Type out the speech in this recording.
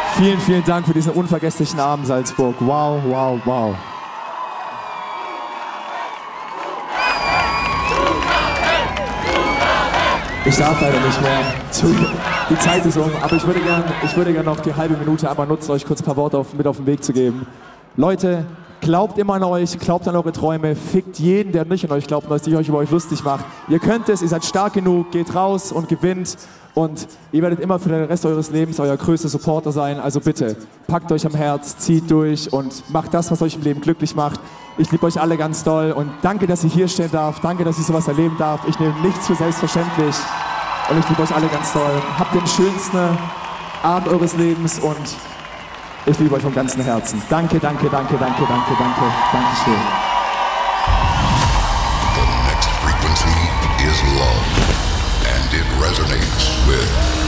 Vielen, vielen Dank für diesen unvergesslichen Abend, Salzburg. Wow, wow, wow. Ich darf leider nicht mehr. Die Zeit ist um, aber ich würde gern noch die halbe Minute einmal nutzen, euch kurz ein paar Worte mit auf den Weg zu geben. Leute, glaubt immer an euch, glaubt an eure Träume, fickt jeden, der nicht an euch glaubt und sich euch über euch lustig macht. Ihr könnt es, ihr seid stark genug, geht raus und gewinnt und ihr werdet immer für den Rest eures Lebens euer größter Supporter sein. Also bitte, packt euch am Herz, zieht durch und macht das, was euch im Leben glücklich macht. Ich liebe euch alle ganz doll und danke, dass ich hier stehen darf, danke, dass ich sowas erleben darf. Ich nehme nichts für selbstverständlich und ich liebe euch alle ganz doll. Habt den schönsten Abend eures Lebens und ich liebe euch vom ganzen Herzen. Danke, danke, danke, danke, danke, danke, danke schön. The next frequency is love, and it resonates with